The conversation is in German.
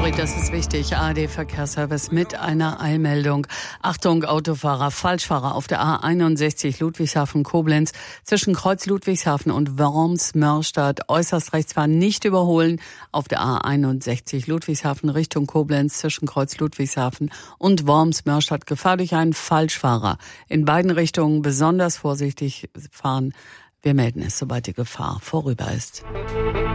Sorry, das ist wichtig. ARD Verkehrsservice mit einer Eilmeldung. Achtung, Autofahrer, Falschfahrer auf der A61 Ludwigshafen-Koblenz zwischen Kreuz Ludwigshafen und Worms-Mörstadt. Äußerst rechts fahren, nicht überholen. Auf der A61 Ludwigshafen Richtung Koblenz zwischen Kreuz Ludwigshafen und Worms-Mörstadt. Gefahr durch einen Falschfahrer. In beiden Richtungen besonders vorsichtig fahren. Wir melden es, sobald die Gefahr vorüber ist.